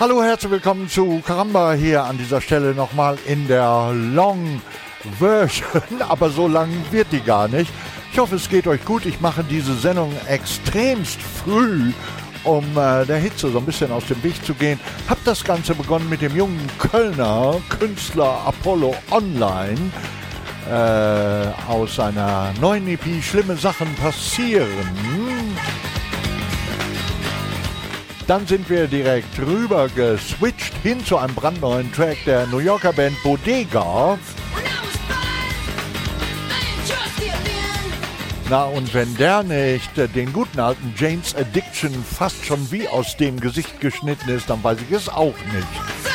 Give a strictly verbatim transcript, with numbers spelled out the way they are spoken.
Hallo, herzlich willkommen zu Caramba hier an dieser Stelle nochmal in der Long Version, aber so lang wird die gar nicht. Ich hoffe, es geht euch gut. Ich mache diese Sendung extremst früh, um äh, der Hitze so ein bisschen aus dem Weg zu gehen. Hab das Ganze begonnen mit dem jungen Kölner Künstler Apollo Online äh, aus seiner neuen E P Schlimme Sachen passieren. Dann sind wir direkt rüber geswitcht hin zu einem brandneuen Track der New Yorker Band Bodega. Na, und wenn der nicht äh, den guten alten Jane's Addiction fast schon wie aus dem Gesicht geschnitten ist, dann weiß ich es auch nicht.